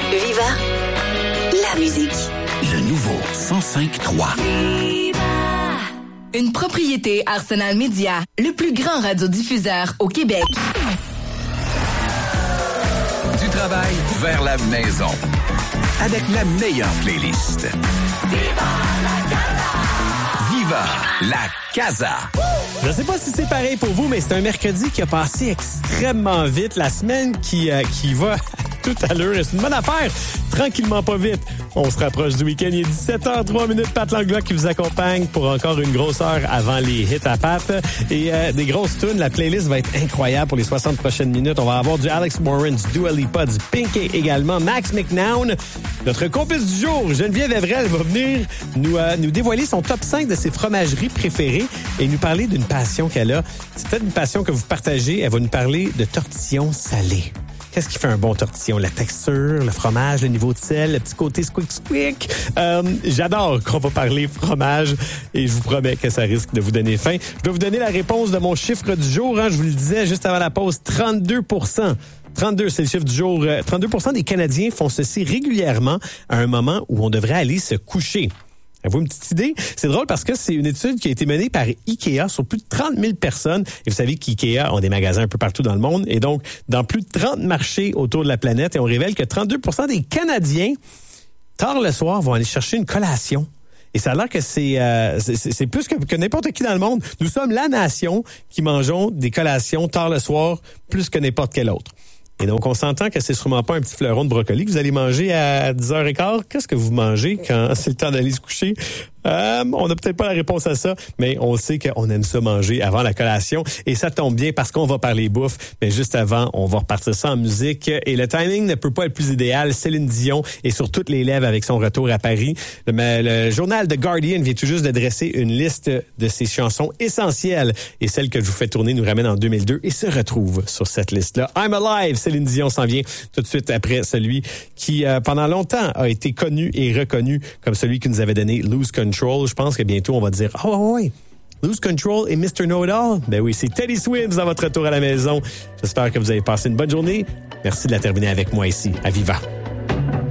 Viva, la musique. Le nouveau 105.3. Une propriété Arsenal Media, le plus grand radiodiffuseur au Québec. Du travail vers la maison. Avec la meilleure playlist. Viva la Casa! Je sais pas si c'est pareil pour vous, mais c'est un mercredi qui a passé extrêmement vite. La semaine qui va tout à l'heure. C'est une bonne affaire. Tranquillement, pas vite. On se rapproche du week-end. Il est 17h03, Pat Langlois qui vous accompagne pour encore une grosse heure avant les hits à Pat. Et des grosses tunes. La playlist va être incroyable pour les 60 prochaines minutes. On va avoir du Alex Morin, du Dua Lipa, du Pink et également Max McNown. Notre complice du jour, Geneviève Evrel, va venir nous dévoiler son top 5 de ses fromageries préférées et nous parler d'une passion qu'elle a. C'est peut-être une passion que vous partagez. Elle va nous parler de tortillons salés. Qu'est-ce qui fait un bon tortillon? La texture, le fromage, le niveau de sel, le petit côté squick. J'adore qu'on va parler fromage et je vous promets que ça risque de vous donner faim. Je vais vous donner la réponse de mon chiffre du jour. Je vous le disais juste avant la pause, 32%. 32, c'est le chiffre du jour. 32% des Canadiens font ceci régulièrement à un moment où on devrait aller se coucher. Avez-vous une petite idée? C'est drôle parce que c'est une étude qui a été menée par IKEA sur plus de 30 000 personnes. Et vous savez qu'IKEA ont des magasins un peu partout dans le monde. Et donc, dans plus de 30 marchés autour de la planète. Et on révèle que 32% des Canadiens, tard le soir, vont aller chercher une collation. Et ça a l'air que c'est plus que n'importe qui dans le monde. Nous sommes la nation qui mangeons des collations tard le soir plus que n'importe quel autre. Et donc, on s'entend que c'est sûrement pas un petit fleuron de brocoli que vous allez manger à 10h15. Qu'est-ce que vous mangez quand c'est le temps d'aller se coucher? On n'a peut-être pas la réponse à ça, mais on sait qu'on aime ça manger avant la collation. Et ça tombe bien parce qu'on va parler bouffe. Mais juste avant, on va repartir ça en musique. Et le timing ne peut pas être plus idéal. Céline Dion est sur toutes les lèvres avec son retour à Paris. Le journal The Guardian vient tout juste de dresser une liste de ses chansons essentielles. Et celle que je vous fais tourner nous ramène en 2002 et se retrouve sur cette liste-là. I'm Alive, Céline Dion s'en vient tout de suite après celui qui, pendant longtemps, a été connu et reconnu comme celui qui nous avait donné Lose Control. Je pense que bientôt, on va dire « Oh, ouais, Lose Control et Mr. Know-It-All ». Ben oui, c'est Teddy Swims dans votre retour à la maison. J'espère que vous avez passé une bonne journée. Merci de la terminer avec moi ici, à Viva.